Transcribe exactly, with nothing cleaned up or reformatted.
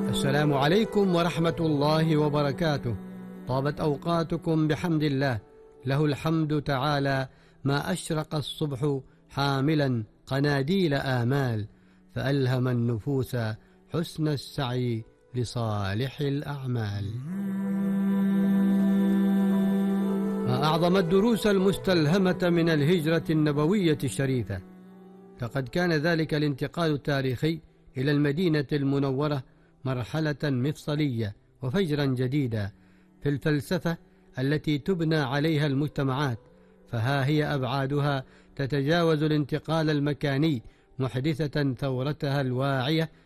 السلام عليكم ورحمة الله وبركاته. طابت أوقاتكم بحمد الله، له الحمد تعالى ما أشرق الصبح حاملا قناديل آمال، فألهم النفوس حسن السعي لصالح الأعمال. ما أعظم الدروس المستلهمة من الهجرة النبوية الشريفة، لقد كان ذلك الانتقال التاريخي إلى المدينة المنورة مرحلة مفصلية وفجرا جديدا في الفلسفة التي تبنى عليها المجتمعات، فها هي أبعادها تتجاوز الانتقال المكاني، محدثة ثورتها الواعية